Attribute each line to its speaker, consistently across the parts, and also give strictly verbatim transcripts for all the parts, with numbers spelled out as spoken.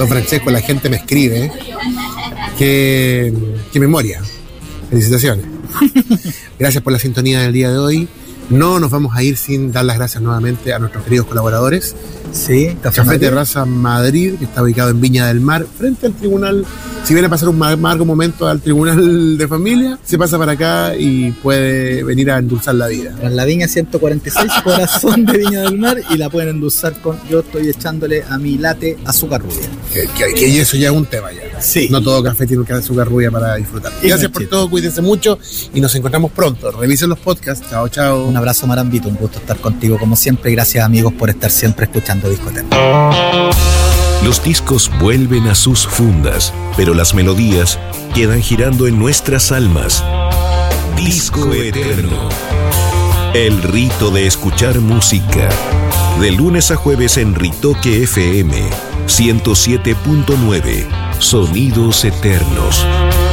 Speaker 1: Don Francesco, la gente me escribe. Qué, qué memoria. Felicitaciones. Gracias por la sintonía del día de hoy. No nos vamos a ir sin dar las gracias nuevamente a nuestros queridos colaboradores.
Speaker 2: Sí,
Speaker 1: Café, Café Terraza Madrid, que está ubicado en Viña del Mar, frente al tribunal. Si viene a pasar un amargo momento al tribunal de familia, se pasa para acá y puede venir a endulzar la vida.
Speaker 2: En la Viña ciento cuarenta y seis, corazón de Viña del Mar, y la pueden endulzar con, yo estoy echándole a mi latte azúcar rubia.
Speaker 1: Que, que, que eso ya es un tema ya.
Speaker 2: Sí.
Speaker 1: No todo café tiene que azúcar rubia para disfrutar.
Speaker 2: Y
Speaker 1: gracias por todo, cuídense mucho y nos encontramos pronto. Revisen los podcasts. Chao, chao.
Speaker 2: Un abrazo, Marambito, un gusto estar contigo como siempre. Gracias, amigos, por estar siempre escuchando Disco Eterno.
Speaker 3: Los discos vuelven a sus fundas, pero las melodías quedan girando en nuestras almas. Disco Eterno. El rito de escuchar música. De lunes a jueves en Ritoque F M ciento siete punto nueve. Sonidos eternos.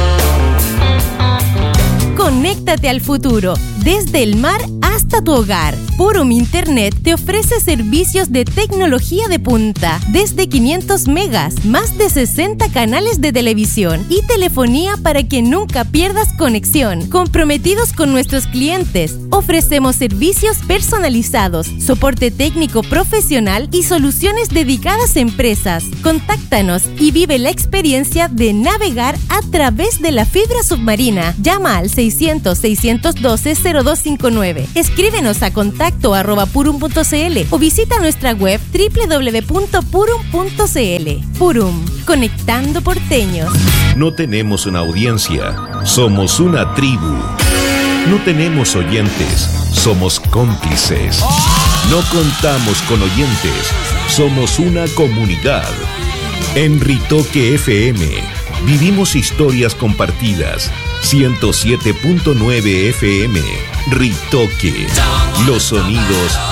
Speaker 4: Conéctate al futuro, desde el mar hasta tu hogar. Purum Internet te ofrece servicios de tecnología de punta, desde quinientos megas, más de sesenta canales de televisión y telefonía para que nunca pierdas conexión. Comprometidos con nuestros clientes, ofrecemos servicios personalizados, soporte técnico profesional y soluciones dedicadas a empresas. Contáctanos y vive la experiencia de navegar a través de la fibra submarina. Llama al seiscientos, seiscientos doce, cero dos cinco nueve. Escríbenos a contacto arroba purum punto cl o visita nuestra web doble u doble u doble u punto purum punto cl. Purum, conectando porteños.
Speaker 3: No tenemos una audiencia, somos una tribu. No tenemos oyentes, somos cómplices. No contamos con oyentes, somos una comunidad. En Ritoque F M vivimos historias compartidas. ciento siete punto nueve F M, Ritoque. Los sonidos